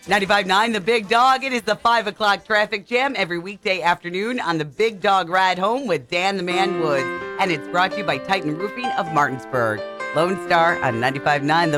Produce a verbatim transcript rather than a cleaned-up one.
ninety-five point nine The Big Dog. It is the five o'clock traffic jam every weekday afternoon on the Big Dog Ride Home with Dan the Man Woods. And it's brought to you by Titan Roofing of Martinsburg. Lone Star on ninety-five point nine The